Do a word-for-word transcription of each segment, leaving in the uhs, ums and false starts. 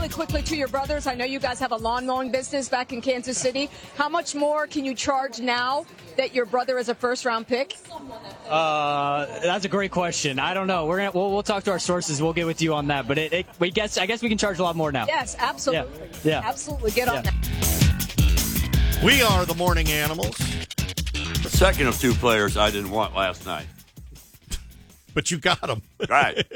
really quickly to your brothers, I know you guys have a lawn mowing business back in Kansas City. How much more can you charge now that your brother is a first-round pick? Uh, that's a great question. I don't know. We're gonna we'll, we'll talk to our sources. We'll get with you on that. But it, it we guess I guess we can charge a lot more now. Yes, absolutely. Yeah, yeah. Absolutely. Get yeah. on that. We are the morning animals. The second of two players I didn't want last night. But you got them. Right.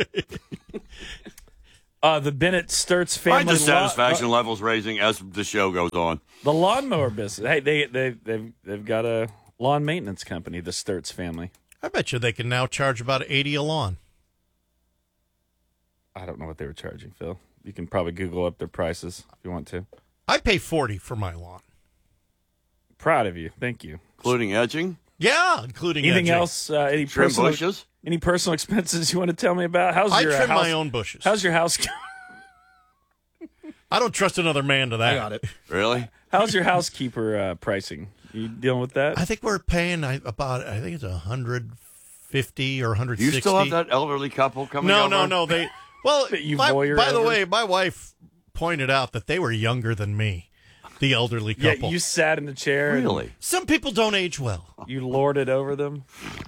uh, the Bennett Sturts family. My dissatisfaction lo- levels raising as the show goes on. The lawnmower business. Hey, they they they've they've got a lawn maintenance company. The Sturts family. I bet you they can now charge about eighty a lawn. I don't know what they were charging, Phil. You can probably Google up their prices if you want to. I pay forty for my lawn. Proud of you. Thank you. Including edging? Yeah, including anything edging. else? Uh, any Trim personal, bushes? Any personal expenses you want to tell me about? How's I your trim house, my own bushes. How's your house? I don't trust another man to that. I got it. Really? How's your housekeeper uh, pricing? You dealing with that? I think we're paying about. I think it's a hundred fifty or hundred sixty. You still have that elderly couple coming No, over? no, no. They well. You my, voyeur by the over? way, my wife pointed out that they were younger than me, the elderly yeah, couple. you sat in the chair. Really? Some people don't age well. You lorded over them.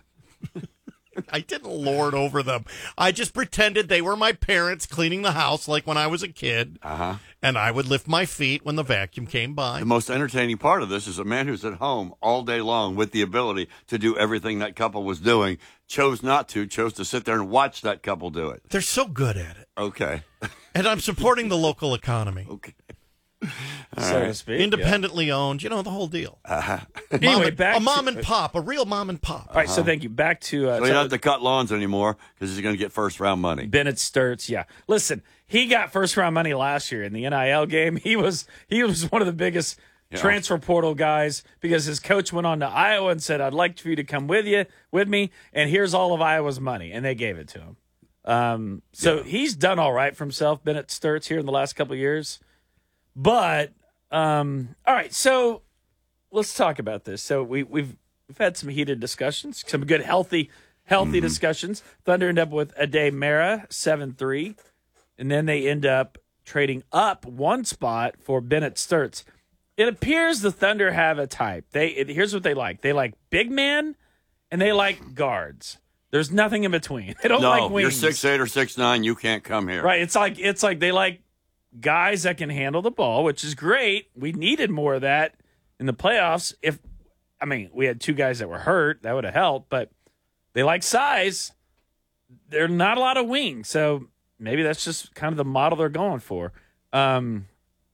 I didn't lord over them. I just pretended they were my parents cleaning the house like when I was a kid. Uh-huh. And I would lift my feet when the vacuum came by. The most entertaining part of this is a man who's at home all day long with the ability to do everything that couple was doing, chose not to, chose to sit there and watch that couple do it. They're so good at it. Okay. And I'm supporting the local economy. Okay. so right. to speak. Independently owned, you know, the whole deal. Uh-huh. Anyway, mom and, back a mom to- and pop, a real mom and pop. All right, so thank you. Back to uh, So he doesn't have to cut lawns anymore because he's going to get first-round money. Bennett Sturts. Yeah, listen, he got first round money last year in the N I L game. He was he was one of the biggest Yeah. transfer portal guys because his coach went on to Iowa and said, "I'd like for you to come with you with me, and here's all of Iowa's money," and they gave it to him. Um, so Yeah. he's done all right for himself, Bennett Sturts, here in the last couple of years. But um, all right, so let's talk about this. So we, we've we've had some heated discussions, some good healthy healthy Mm-hmm. discussions. Thunder end up with Ade Mara seven three, and then they end up trading up one spot for Bennett Sturts. It appears the Thunder have a type. They it, here's what they like. They like big man, and they like guards. There's nothing in between. They don't no, like wings. you're six eight or six nine, you can't come here. Right. It's like it's like they like guys that can handle the ball, which is great. We needed more of that in the playoffs. If I mean, we had two guys that were hurt, that would have helped, but they like size. They're not a lot of wings, so maybe that's just kind of the model they're going for. Um,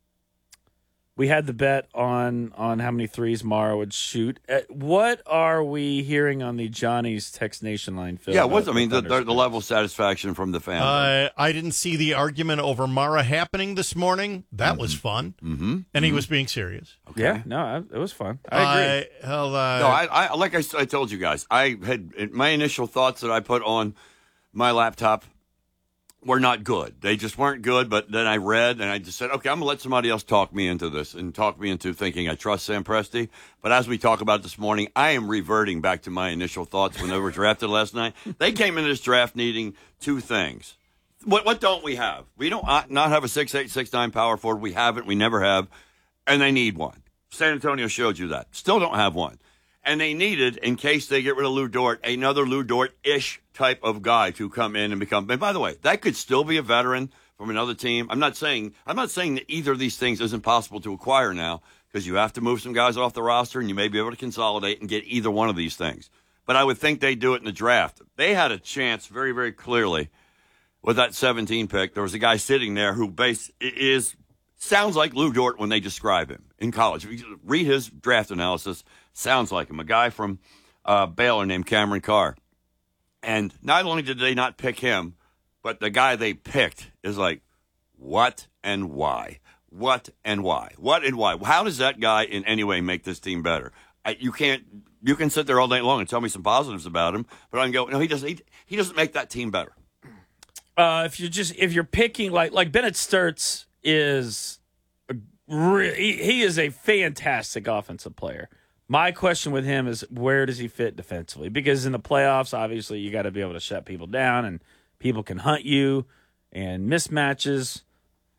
we had the bet on on how many threes Mara would shoot. Uh, what are we hearing on the Johnny's Text Nation line, Phil? Yeah, what's I about mean, the, Thunder's the, the level of satisfaction from the family. Uh, I didn't see the argument over Mara happening this morning. That mm-hmm. was fun. Mm-hmm. And he was being serious. Okay. Yeah, no, I, it was fun. I agree. Uh, hell, uh, no, I, I like I, I told you guys, I had my initial thoughts that I put on my laptop were not good. They just weren't good, but then I read and I just said, okay, I'm going to let somebody else talk me into this and talk me into thinking I trust Sam Presti. But as we talk about this morning, I am reverting back to my initial thoughts when they were drafted last night. They came into this draft needing two things. What what don't we have? We don't not have a six eight, six nine power forward. We haven't. We never have. And they need one. San Antonio showed you that. Still don't have one. And they needed, in case they get rid of Lou Dort, another Lou Dort-ish type of guy to come in and become. And by the way, that could still be a veteran from another team. I'm not saying I'm not saying that either of these things isn't possible to acquire now because you have to move some guys off the roster and you may be able to consolidate and get either one of these things. But I would think they'd do it in the draft. They had a chance very, very clearly with that seventeen pick. There was a guy sitting there who base is sounds like Lou Dort when they describe him in college. If you read his draft analysis. Sounds like him. A guy from uh, Baylor named Cameron Carr. And not only did they not pick him, but the guy they picked is like, what and why? What and why? What and why? How does that guy in any way make this team better? I, you can't. You can sit there all day long and tell me some positives about him, but I can go, no, he doesn't. He, he doesn't make that team better. Uh, if you're just if you're picking like like Bennett Sturts is a, he, he is a fantastic offensive player. My question with him is where does he fit defensively? Because in the playoffs, obviously, you got to be able to shut people down, and people can hunt you and mismatches.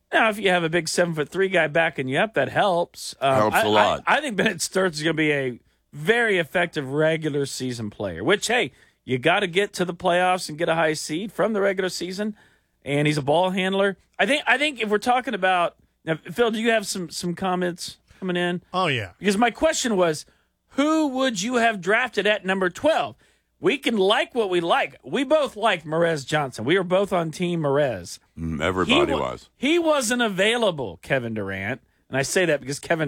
Now, if you have a big seven foot three guy backing you up, that helps. Um, Helps I, a lot. I, I think Bennett Sturts is going to be a very effective regular season player, which, hey, you got to get to the playoffs and get a high seed from the regular season, and he's a ball handler. I think I think if we're talking about now, Phil, do you have some some comments coming in? Oh, yeah. Because my question was, who would you have drafted at number twelve? We can like what we like. We both like Merez Johnson. We were both on Team Merez. Mm, everybody He wa- was. He wasn't available, Kevin Durant. And I say that because Kevin